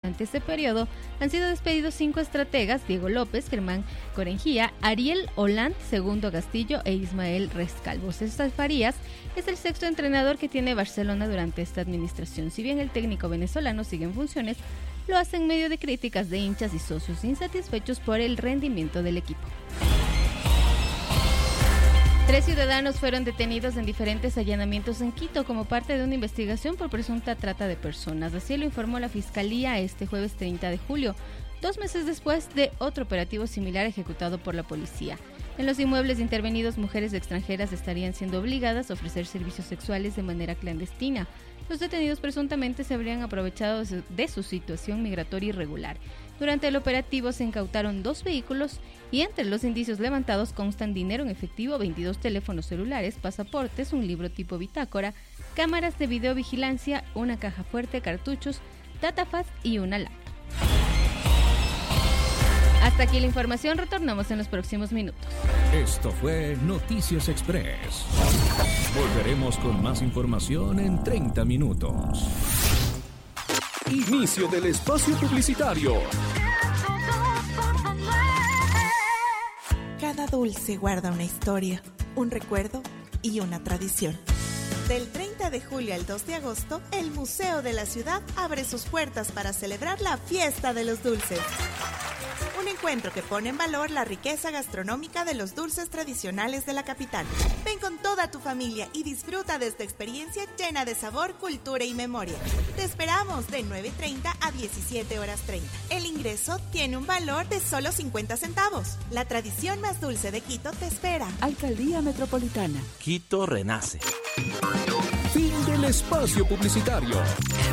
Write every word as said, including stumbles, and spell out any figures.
Durante este periodo han sido despedidos cinco estrategas: Diego López, Germán Corengía, Ariel Holand, Segundo Castillo e Ismael Rescalvo. César Farías es el sexto entrenador que tiene Barcelona durante esta administración. Si bien el técnico venezolano sigue en funciones, lo hace en medio de críticas de hinchas y socios insatisfechos por el rendimiento del equipo. Tres ciudadanos fueron detenidos en diferentes allanamientos en Quito como parte de una investigación por presunta trata de personas. Así lo informó la Fiscalía este jueves treinta de julio, dos meses después de otro operativo similar ejecutado por la policía. En los inmuebles intervenidos, mujeres extranjeras estarían siendo obligadas a ofrecer servicios sexuales de manera clandestina. Los detenidos presuntamente se habrían aprovechado de su situación migratoria irregular. Durante el operativo se incautaron dos vehículos y entre los indicios levantados constan dinero en efectivo, veintidós teléfonos celulares, pasaportes, un libro tipo bitácora, cámaras de videovigilancia, una caja fuerte, cartuchos, datafaz y una laptop. Hasta aquí la información, retornamos en los próximos minutos. Esto fue Noticias Express. Volveremos con más información en treinta minutos. Inicio del espacio publicitario. Cada dulce guarda una historia, un recuerdo y una tradición. Del treinta de julio al dos de agosto, el Museo de la Ciudad abre sus puertas para celebrar la Fiesta de los Dulces. Un encuentro que pone en valor la riqueza gastronómica de los dulces tradicionales de la capital. Ven con toda tu familia y disfruta de esta experiencia llena de sabor, cultura y memoria. Te esperamos de nueve treinta a diecisiete horas treinta. El ingreso tiene un valor de solo cincuenta centavos. La tradición más dulce de Quito te espera. Alcaldía Metropolitana. Quito renace. Fin del espacio publicitario.